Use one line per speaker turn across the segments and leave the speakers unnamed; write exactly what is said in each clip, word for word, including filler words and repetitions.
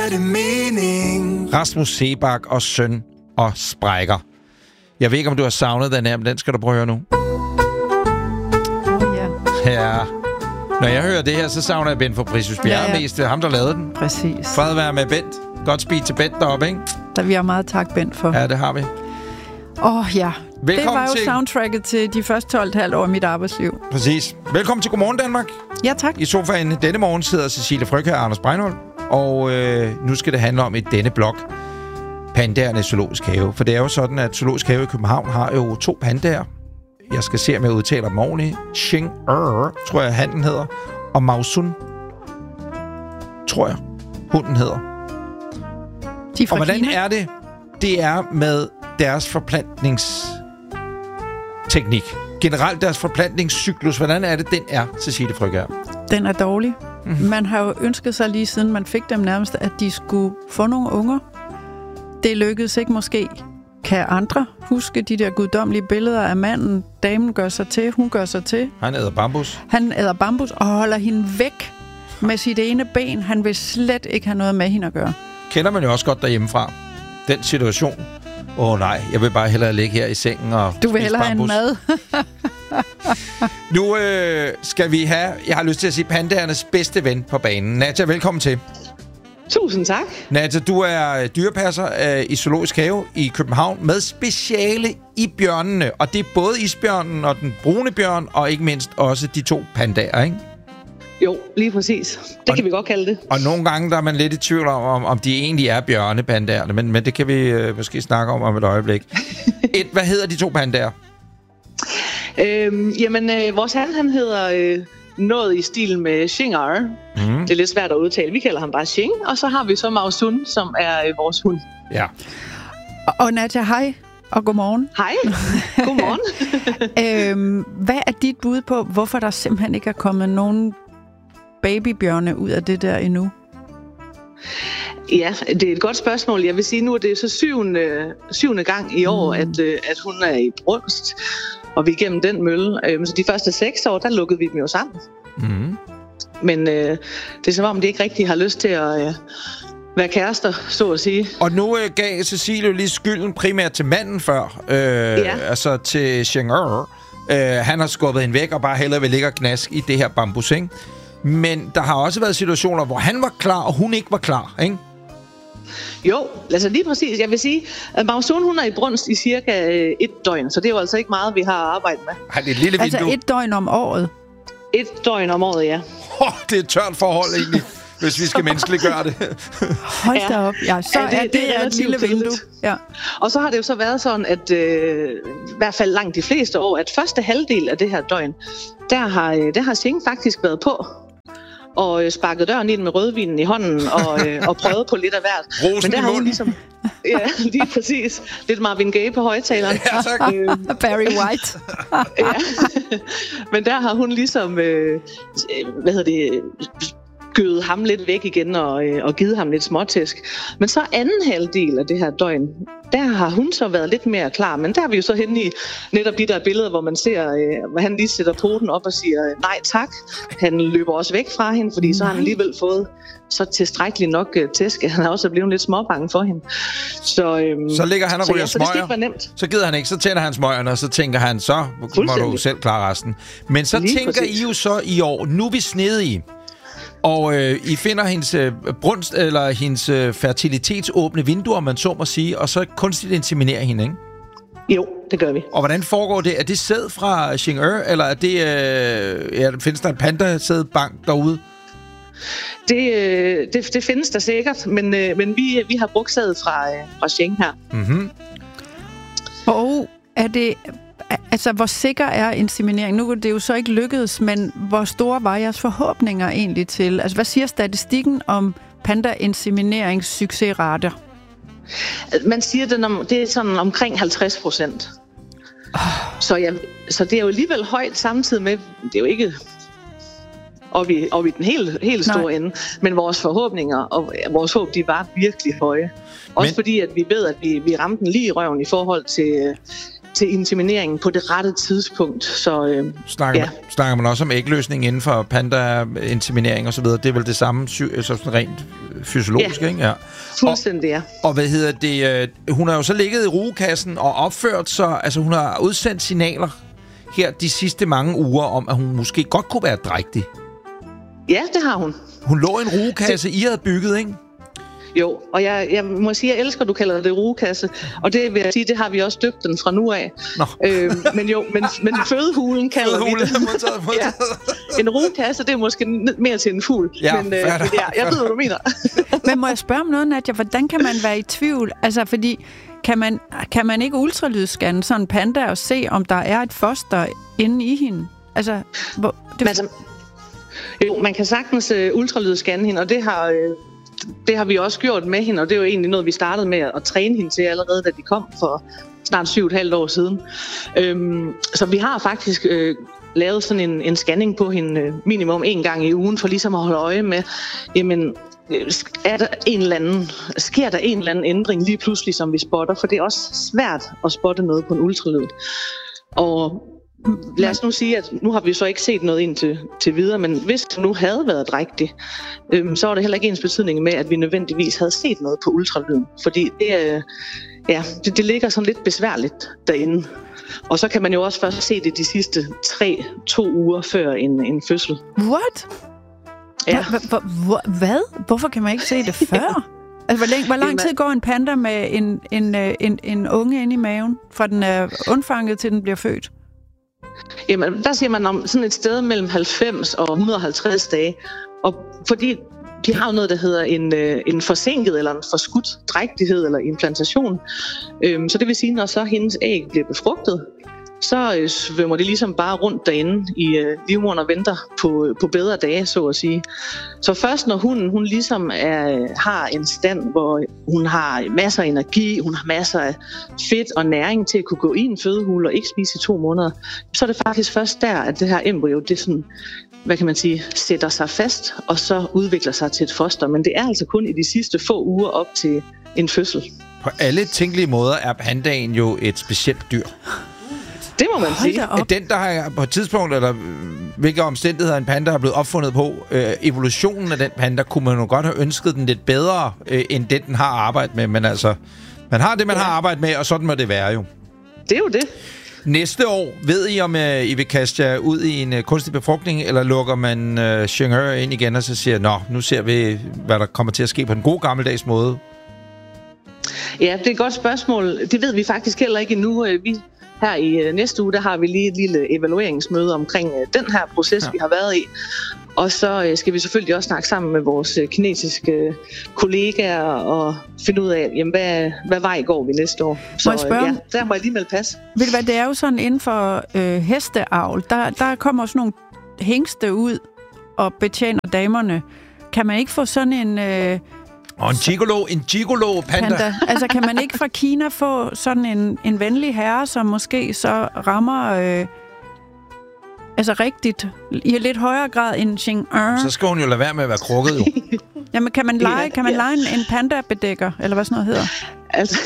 giver det mening.
Rasmus Seebach og Søn og Sprækker. Jeg ved ikke, om du har savnet den her, men den skal du prøve at høre nu.
Oh, ja.
Ja. Når jeg hører det her, så savner jeg Bent Fabricius Bjerre
ja, ja.
mest. Det er ham, der lavede den.
Præcis.
Fred være med Bent. Godt speed til Bent deroppe, ikke?
Der vi har meget tak, Bent, for.
Ja, det har vi.
Åh, oh, ja.
Velkommen
det var jo
til...
soundtracket til de første tolv komma fem år af mit arbejdsliv.
Præcis. Velkommen til Godmorgen Danmark.
Ja, tak.
I sofaen denne morgen sidder Cecilie Frøkjær og Anders Breinholt. Og øh, nu skal det handle om i denne blok pandaerne i Zoologisk Have. For det er jo sådan, at Zoologisk Have i København har jo to pandaer. Jeg skal se, om jeg udtaler dem ordentligt. Xing-er, tror jeg, handen hedder. Og Mausun, tror jeg, hunden hedder.
De
og hvordan
Kina.
er det? Det er med deres forplantningsteknik. Generelt deres forplantningscyklus. Hvordan er det, den er, Cecilie Frøkjær?
Den er dårlig. Mm. Man har jo ønsket sig lige siden man fik dem nærmest, at de skulle få nogle unger. Det lykkedes ikke måske. Kan andre huske de der guddommelige billeder af manden? Damen gør sig til, hun gør sig til.
Han æder bambus.
Han æder bambus og holder hende væk med sit ene ben. Han vil slet ikke have noget med hende at gøre.
Kender man jo også godt derhjemmefra. Den situation. Åh oh, nej, jeg vil bare hellere ligge her i sengen og
Du vil hellere
bambus.
have en mad.
Nu øh, skal vi have, jeg har lyst til at sige, pandaernes bedste ven på banen. Nadja, velkommen til.
Tusind tak.
Nadja, du er dyrepasser øh, i Zoologisk Have i København med speciale i bjørnene. Og det er både isbjørnen og den brune bjørn, og ikke mindst også de to pandaer, ikke?
Jo, lige præcis. Det og, kan vi godt kalde det.
Og nogle gange der er man lidt i tvivl om, om de egentlig er bjørnepandaerne, men, men det kan vi øh, måske snakke om om et øjeblik. Et, hvad hedder de to pandaer?
Øhm, jamen, øh, vores han, han hedder øh, noget i stil med Xing-er. Mm. Det er lidt svært at udtale. Vi kalder ham bare Xing. Og så har vi så Mausun, som er øh, vores hund.
Ja.
Og, og Nadja, hej. Og godmorgen.
Hej. Godmorgen.
øhm, hvad er dit bud på, hvorfor der simpelthen ikke er kommet nogen babybjørne ud af det der endnu?
Ja, det er et godt spørgsmål. Jeg vil sige, nu er det så syvende, syvende gang i år, mm. at, at hun er i brunst. Og vi er igennem den mølle. Så de første seks år, der lukkede vi dem jo sammen. Mm. Men øh, det er som om, de ikke rigtig har lyst til at øh, være kærester, så at sige.
Og nu øh, gav Cecilie lige skylden primært til manden før. Øh, ja. Altså til Xing-er. Øh, han har skubbet hende væk og bare hellere vil ligge og knask i det her bambus, ikke? Men der har også været situationer, hvor han var klar, og hun ikke var klar, ikke?
Jo, altså lige præcis. Jeg vil sige, at Mausun, hun er i brunst i cirka øh, et døgn, så det er jo altså ikke meget, vi har arbejdet med.
Har det et lille vindue?
Altså et døgn om året?
Et døgn om året, ja.
Oh, det er et tørt forhold egentlig, hvis vi skal menneskeliggøre det.
Hold da op. Ja, så ja, det, er det, det er et lille vindue. Ja.
Og så har det jo så været sådan, at øh, i hvert fald langt de fleste år, at første halvdel af det her døgn, der har, der har Xing faktisk været på. Og sparket døren ind med rødvinen i hånden og, øh, og prøvet på lidt af hvert.
Rosen
Men der
i munden.
Ligesom, ja, lige præcis. Lidt Marvin Gaye på højtaleren.
Ja, tak.
Barry White.
Ja. Men der har hun ligesom, øh, hvad hedder det, gødet ham lidt væk igen og, øh, og givet ham lidt småtæsk. Men så anden halvdel af det her døgn, der har hun så været lidt mere klar. Men der er vi jo så henne i netop de der billeder, hvor man ser, øh, hvor han lige sætter poten op og siger nej tak. Han løber også væk fra hende, fordi så har han alligevel fået så tilstrækkeligt nok øh, tæsk, at han er også blevet lidt småbange for hende. Så, øhm,
så ligger han og ryger
så, ja,
smøger.
så, nemt.
Så gider han ikke, så tænder han smøgerne, og så tænker han, så må du selv klare resten. Men så lige tænker præcis. I jo så i år, nu er vi snedige. Og øh, I finder hendes øh, brunst, eller hendes øh, fertilitetsåbne vinduer, man så må sige, og så kunstigt inseminerer hende, ikke?
Jo, det gør vi.
Og hvordan foregår det? Er det sæd fra Xing-er, eller er det, øh, ja, findes der en panda-sædbank derude?
Det, øh, det, det findes der sikkert, men, øh, men vi, vi har brugt sædet fra, øh, fra Xing her.
Mm-hmm.
Og er det... Altså, hvor sikker er inseminering? Nu er det jo så ikke lykkedes, men hvor store var jeres forhåbninger egentlig til? Altså, hvad siger statistikken om panda-insemineringssuccesrater?
Man siger, at det er sådan omkring halvtreds procent. Oh. Så, ja, så det er jo alligevel højt samtidig med, det er jo ikke op i, op i den helt, helt store ende, men vores forhåbninger og vores håb, de var virkelig høje. Også men... fordi, at vi ved, at vi, vi ramte den lige i røven i forhold til... til insemineringen på det rette tidspunkt. Så, øh,
snakker,
ja.
man, snakker man også om ægløsning inden for panda-inseminering og så videre? Det er vel det samme, så sådan rent fysiologisk,
ja.
ikke? Ja.
Fuldstændig, ja.
Og, og hvad hedder det? Øh, hun har jo så ligget i rugekassen og opført sig, altså hun har udsendt signaler her de sidste mange uger om, at hun måske godt kunne være drægtig.
Ja, det har hun.
Hun lå i en rugekasse, I havde bygget, ikke?
Jo, og jeg, jeg må sige, jeg elsker, at du kalder det rugekasse. Og det vil jeg sige, det har vi også døbt den fra nu af. Øh, men jo, men, men fødehulen kalder
fødehulen
vi det.
Modtaget, modtaget.
Ja. En rugekasse, det er måske mere til en fugl.
Ja,
men, øh, men ja, jeg ved, hvad du mener.
Men må jeg spørge om noget, Nadia? Hvordan kan man være i tvivl? Altså, fordi kan man, kan man ikke ultralydsscanne sådan en panda og se, om der er et foster inde i hende? Altså, hvor, det...
Men, altså, jo, man kan sagtens uh, ultralydsscanne hende, og det har... Uh, Det har vi også gjort med hende, og det er jo egentlig noget, vi startede med at træne hende til allerede, da de kom for snart syv og et halvt år siden. Øhm, så vi har faktisk øh, lavet sådan en, en scanning på hende øh, minimum en gang i ugen, for ligesom at holde øje med, jamen, er der en eller anden, sker der en eller anden ændring lige pludselig, som vi spotter, for det er også svært at spotte noget på en ultralyd. Og lad os nu sige, at nu har vi så ikke set noget ind til, til videre, men hvis det nu havde været drægtig, øhm, så var det heller ikke ens betydning med, at vi nødvendigvis havde set noget på ultralyden. Fordi det, øh, ja, det, det ligger sådan lidt besværligt derinde. Og så kan man jo også først se det de sidste tre, to uger før en, en fødsel.
What?
Ja.
Hvad? Hvorfor kan man ikke se det før? Altså, hvor, længe, hvor lang tid går en panda med en, en, en, en unge inde i maven, fra den er undfanget til den bliver født?
Jamen, der siger man om sådan et sted mellem halvfems og et hundrede og halvtreds dage. Og fordi de har jo noget, der hedder en, en forsinket eller en forskudt drægtighed eller implantation. Øhm, så det vil sige, når så hendes æg bliver befrugtet, så øh, svømmer det ligesom bare rundt derinde i øh, livmoderen og venter på, på bedre dage, så at sige. Så først når hunden hun ligesom er, har en stand, hvor hun har masser af energi, hun har masser af fedt og næring til at kunne gå i en fødehule og ikke spise i to måneder, så er det faktisk først der, at det her embryo, det sådan, hvad kan man sige, sætter sig fast og så udvikler sig til et foster. Men det er altså kun i de sidste få uger op til en fødsel.
På alle tænkelige måder er pandaen jo et specielt dyr.
Det må man sige.
Den, der har på et tidspunkt, eller hvilke omstændigheder en panda er blevet opfundet på, øh, evolutionen af den panda, kunne man jo godt have ønsket den lidt bedre, øh, end det, den har arbejdet med. Men altså, man har det, man ja. har arbejdet med, og sådan må det være jo.
Det er jo det.
Næste år, ved I, om øh, I vil kaste jer ud i en øh, kunstig befrugtning, eller lukker man øh, Chang'e ind igen, og så siger, nå, nu ser vi, hvad der kommer til at ske på den gode gammeldags måde?
Ja, det er et godt spørgsmål. Det ved vi faktisk heller ikke endnu. Vi Her i næste uge, der har vi lige et lille evalueringsmøde omkring den her proces, ja. vi har været i. Og så skal vi selvfølgelig også snakke sammen med vores kinesiske kollegaer og finde ud af, jamen, hvad, hvad vej går vi næste år. Så ja, der må jeg lige melde pas.
Ved du hvad, det er jo sådan inden for øh, hesteavl, der, der kommer også nogle hængste ud og betjener damerne. Kan man ikke få sådan en... Øh,
Og en gigolo, en gigolo panda. panda.
Altså, kan man ikke fra Kina få sådan en, en venlig herre, som måske så rammer øh, altså rigtigt i lidt højere grad end Chang'e?
Så skal hun jo lade være med at være krukket, jo.
Jamen, kan man lege, kan man lege en, en panda-bedækker, eller hvad sådan noget hedder?
Altså,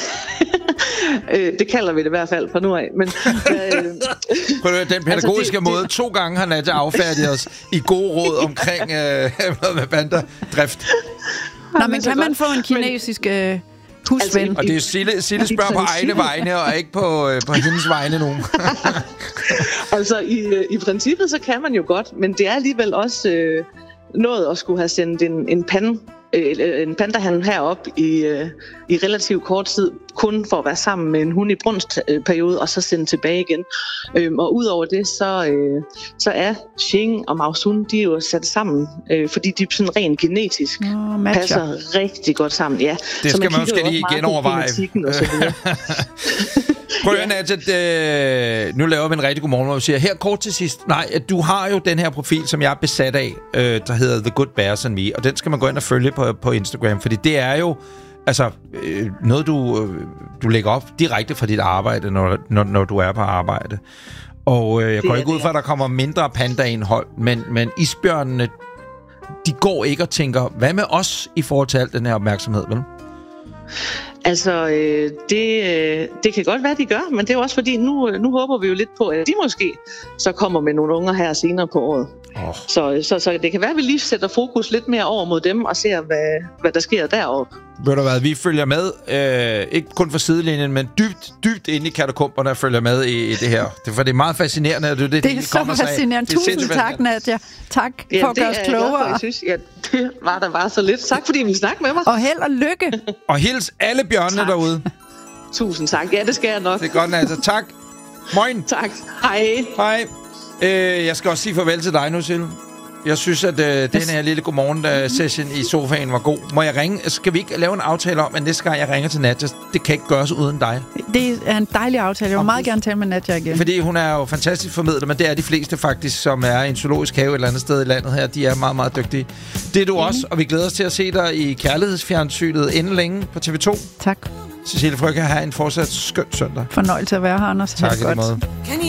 øh, det kalder vi det i hvert fald fra nu af. Men, øh,
Prøv at den pædagogiske altså, det, måde, det... to gange har Nadia affærdiget os i gode råd omkring øh, med panda-drift.
Nå, men kan man få en kinesisk øh, husven?
Altså, og det er Sille, Sille spørger på egne vegne, og ikke på, øh, på hendes vegne nu.
Altså, i, i princippet, så kan man jo godt, men det er alligevel også øh, noget at skulle have sendt en, en pande, øh, en pandahan herop i, øh, i relativt kort tid, kun for at være sammen med en hund i brunstperiode, og så sende tilbage igen. Øhm, og udover det, så, øh, så er Xing og Maosun, de er jo sat sammen, øh, fordi de sådan rent genetisk oh, passer rigtig godt sammen. Ja,
det skal man måske lige genoverveje. Prøv
ja.
at øh, nu laver vi en rigtig god morgen, hvor vi siger, her kort til sidst, nej, du har jo den her profil, som jeg er besat af, øh, der hedder The Good Bears and Me, og den skal man gå ind og følge på, på Instagram, fordi det er jo altså øh, noget, du, øh, du lægger op direkte fra dit arbejde, når, når, når du er på arbejde. Og øh, jeg går ikke ud fra, at der kommer mindre panda-indhold, men, men isbjørnene, de går ikke og tænker, hvad med os i forhold til al den her opmærksomhed, vel?
Altså, øh, det, øh, det kan godt være, de gør, men det er jo også fordi, nu, nu håber vi jo lidt på, at de måske så kommer med nogle unger her senere på året. Oh. Så, så, så det kan være, at vi lige sætter fokus lidt mere over mod dem og ser, hvad, hvad der sker deroppe.
Ved du hvad, vi følger med, øh, ikke kun fra sidelinjen, men dybt, dybt inde i katakomberne følger med i, i det her. Det, for det er meget fascinerende. Det, det,
det, det er så fascinerende. Tusind tak, Nadia. Tak
ja,
for at gøre os klogere.
Jeg synes, ja, det var der bare så lidt. Tak, fordi I ville snakke med mig.
Og held og lykke.
Og hils alle bjørnene derude.
Tusind tak. Ja, det skal jeg nok.
Det er godt, Nadia. Tak. Moin.
Tak. Hej.
Hej. Øh, jeg skal også sige farvel til dig nu, Sille. Jeg synes, at øh, den her lille godmorgen-session i sofaen var god. Må jeg ringe? Skal vi ikke lave en aftale om, at næste gang jeg ringer til Nadia, det kan ikke gøres uden dig? Det
er en dejlig aftale. Jeg vil meget gerne tale med Nadia igen.
Fordi hun er jo fantastisk formidler, men det er de fleste faktisk, som er i en zoologisk have et eller andet sted i landet her. De er meget, meget dygtige. Det er du også, og vi glæder os til at se dig i Kærlighedsfjernsynet inden længe på T V to.
Tak.
Cecilie Frøkjær, have en fortsat skøn søndag.
Fornøjelse at være her, Anders.
Tak i lige måde.